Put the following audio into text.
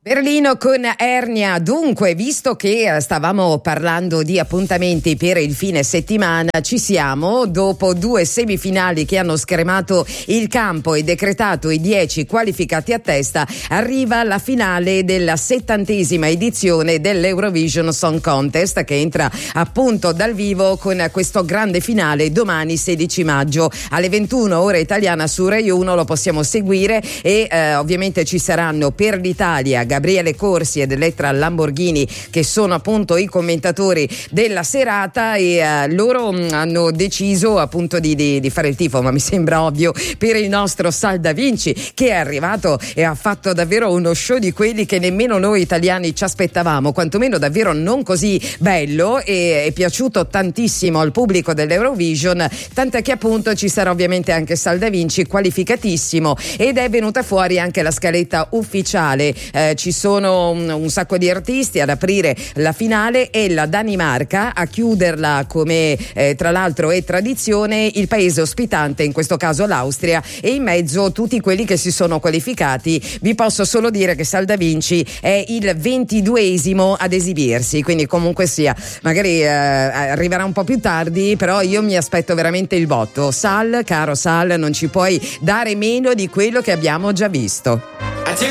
Berlino con Ernia. Dunque, visto che stavamo parlando di appuntamenti per il fine settimana, ci siamo. Dopo 2 semifinali che hanno scremato il campo e decretato i 10 qualificati a testa, arriva la finale della 70ª edizione dell'Eurovision Song Contest, che entra appunto dal vivo con questo grande finale domani 16 maggio alle 21 ora italiana su Rai 1. Lo possiamo seguire e ovviamente ci saranno per l'Italia Gabriele Corsi ed Elettra Lamborghini, che sono appunto i commentatori della serata, e loro hanno deciso appunto di fare il tifo, ma mi sembra ovvio, per il nostro Sal Da Vinci, che è arrivato e ha fatto davvero uno show di quelli che nemmeno noi italiani ci aspettavamo, quantomeno davvero non così bello, e è piaciuto tantissimo al pubblico dell'Eurovision, tant'è che appunto ci sarà ovviamente anche Sal Da Vinci qualificatissimo, ed è venuta fuori anche la scaletta ufficiale. Ci sono un sacco di artisti ad aprire la finale, e la Danimarca a chiuderla, come tra l'altro è tradizione, il paese ospitante, in questo caso l'Austria, e in mezzo tutti quelli che si sono qualificati. Vi posso solo dire che Sal Da Vinci è il 22esimo ad esibirsi, quindi comunque sia, magari arriverà un po' più tardi, però io mi aspetto veramente il botto. Sal, caro Sal, non ci puoi dare meno di quello che abbiamo già visto.